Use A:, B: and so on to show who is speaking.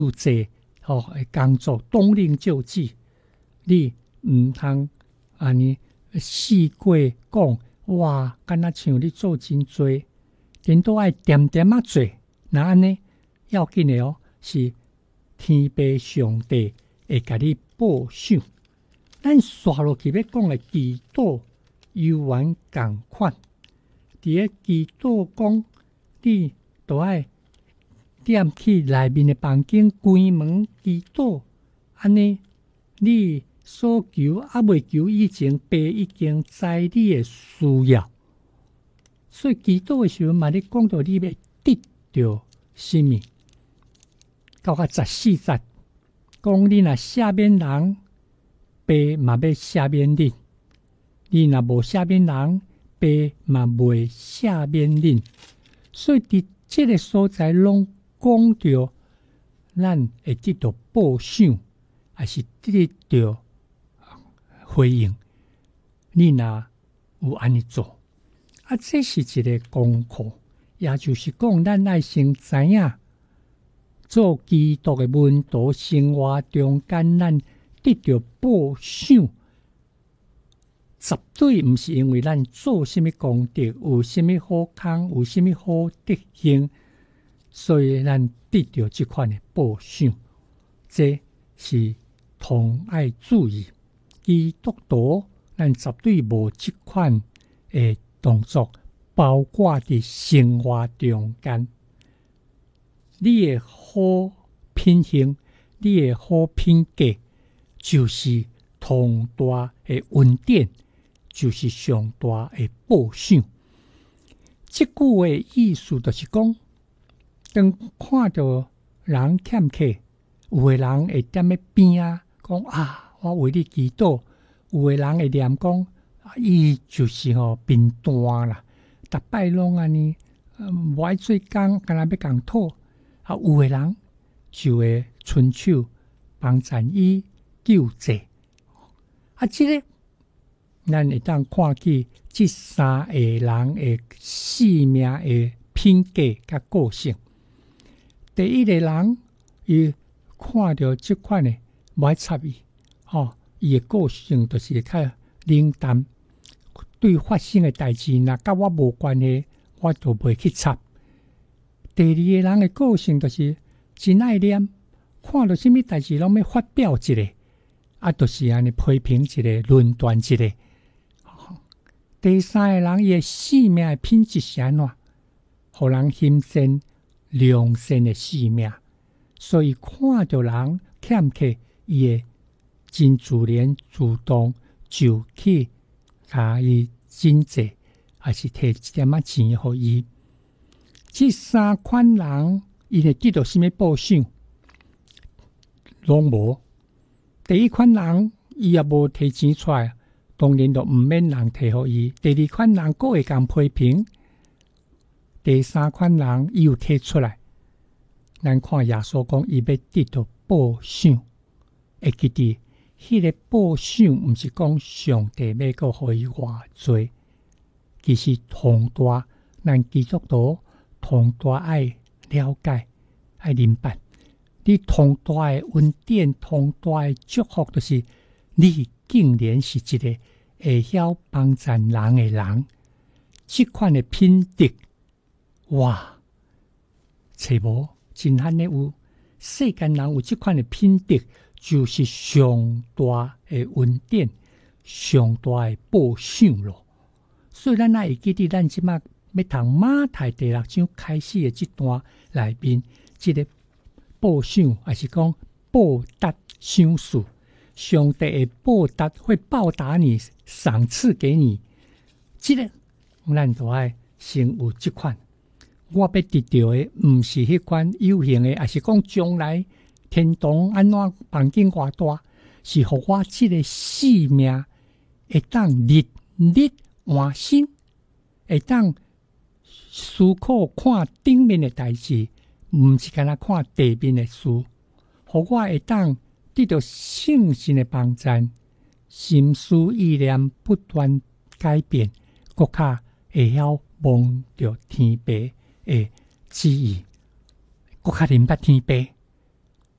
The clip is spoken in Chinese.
A: 济会工作冬令救济，你毋通安尼四过讲哇，敢若像你做真多，顶多爱点点仔做，那安尼要紧的哦，是天父上帝会甲你报赏。咱刷落去要讲的祈祷，犹原共款。伫个祈祷讲，你都爱踮去内面的房间关门祈祷，安尼你所求未求以前，爸已经知你的需要。所以祈祷的时候嘛，你讲到你要得到什么？到个14节，讲你若赦免人，爸嘛要赦免你；你若无赦免人，爸嘛袂赦免你。所以伫这个所在拢讲到，咱会得到报赏，还是得到回应。你若有安尼做，这是一个功课，也就是讲，咱爱先知影，做基督的门徒生活中间，咱得到报赏，绝对毋是因为咱做什么功德，有什么好康，有什么好德行，所以咱得到这款的报赏。这是同爱注意，基督徒咱绝对无这款的动作，包括伫生活中间，你的好品行，你的好品格，就是同大的恩典，就是上大的报赏。这句话的意思就是讲，当看到人欠客，有的人会踮咧边啊，讲啊，我为你祈祷；有的人会念讲，伊就是贫惰啦，逐摆拢安尼，无爱做工，干那要共讨。有的人就会伸手帮衬伊救济。这个咱会当看见这三个人的生命的品格甲个性。第一个人，伊看到这款的无爱插伊，伊的个性就是较冷淡，对发生的代志，若甲我无关系，我就袂去插。第二个人的个性就是真爱念，看到什么代志拢要发表一个，就是安尼批评一个，论断一个。第三个人，伊的生命的品质是安怎？互人欣赏良善的生命，所以看到人欠客，伊会真自然主动就去甲伊真济，还是摕一点仔钱互伊。这三款人，伊会得到什么报赏？拢无。第一款人，伊也无摕钱出来，当然就毋免人摕互伊。第二款人，佫会共批评。第三款人，伊有摕出来。咱看耶稣讲，伊要得到报赏，会记得迄个报赏，毋是讲上帝要佫互伊偌济，其实同大，咱基督徒同大爱了解，爱明白。你同大的恩典，同大的祝福，就是你竟然是一个会晓帮助人的人。这款的品德，哇，找无真罕的有。世间人有这款的品德，就是上大的恩典，上大的报赏咯。所以咱会记得，咱即马要读马太第6章开始的这段内面，这个报赏还是讲报答赏赐，上帝的报答会报答你，赏赐给你。这个咱就要先有这款。我要得到的，毋是迄款有形的，还是讲将来天堂安怎环境偌大，是互我这个生命会当日日换新，会当思考看顶面的代志，毋是干那看地面的事，互我会当得到圣神的帮助，心思意念不断改变，更加会晓望着天父的旨意，更加明白天父。